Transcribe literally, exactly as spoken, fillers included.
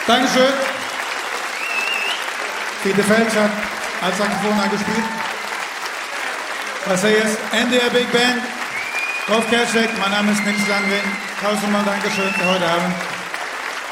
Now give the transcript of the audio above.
Dankeschön. Peter Felsch hat als Saxophon angespielt. Was ist N D R Big Band. Rolf Kerschek, mein Name ist Nils Landgren. Tausendmal Dankeschön für heute Abend.